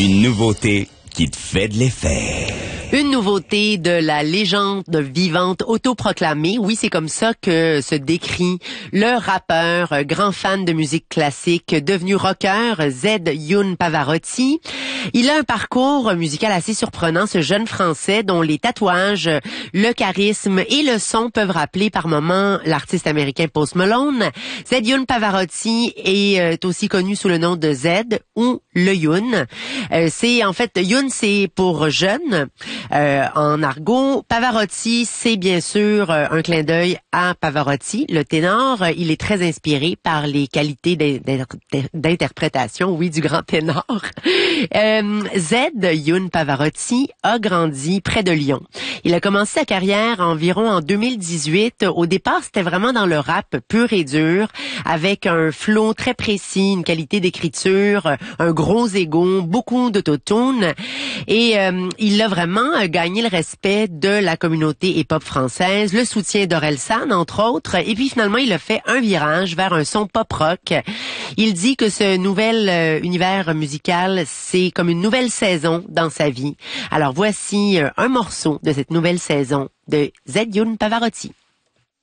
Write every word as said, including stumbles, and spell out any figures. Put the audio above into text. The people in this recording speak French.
Une nouveauté qui te fait de l'effet. Une nouveauté de la légende vivante autoproclamée. Oui, c'est comme ça que se décrit le rappeur, grand fan de musique classique, devenu rocker, Z Youn Pavarotti. Il a un parcours musical assez surprenant, ce jeune Français dont les tatouages, le charisme et le son peuvent rappeler par moments l'artiste américain Post Malone. Z Youn Pavarotti est aussi connu sous le nom de Z ou le Youn. Euh, c'est en fait Youn, c'est pour jeune. Euh, en argot, Pavarotti, c'est bien sûr euh, un clin d'œil à Pavarotti, le ténor. Il est très inspiré par les qualités d'interprétation, oui, du grand ténor. Euh, Z Youn Pavarotti a grandi près de Lyon. Il a commencé sa carrière environ en deux mille dix-huit. Au départ, c'était vraiment dans le rap pur et dur, avec un flow très précis, une qualité d'écriture, un gros ego, beaucoup d'autotune. Et euh, il a vraiment gagné le respect de la communauté hip-hop française, le soutien d'Orelsan, entre autres. Et puis finalement, il a fait un virage vers un son pop-rock. Il dit que ce nouvel euh, univers musical, c'est comme une nouvelle saison dans sa vie. Alors voici euh, un morceau de cette nouvelle saison de Z Youn Pavarotti.